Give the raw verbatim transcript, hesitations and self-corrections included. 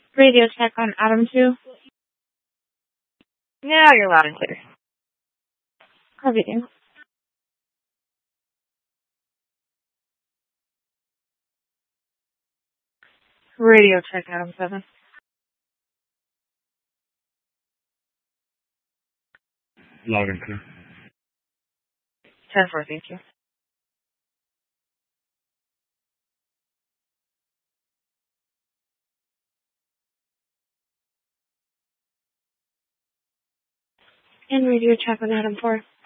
Radio check on Adam two. Now you're loud and clear. Copy you. Radio check Adam seven. Loud and clear. ten four, thank you. And radio check on Adam four.